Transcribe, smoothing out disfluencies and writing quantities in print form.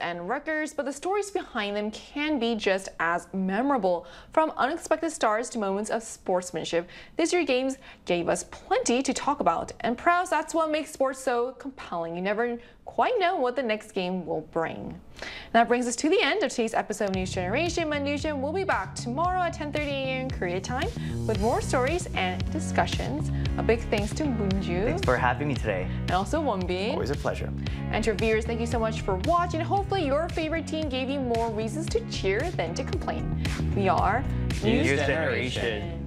and records, but the stories behind them can be just as memorable. From unexpected stars to moments of sportsmanship, this year's games gave us plenty to talk about. And perhaps that's what makes sports so compelling. You never quite know what the next game will bring. That brings us to the end of today's episode of News Generation. Manusian will be back tomorrow at 10:30 a.m. Korea time with more stories and discussions. A big thanks to Moonju. Thanks for having me today. And also Wonbin. Always a pleasure. And to our viewers, thank you so much for watching. Hopefully your favorite team gave you more reasons to cheer than to complain. We are News Generation.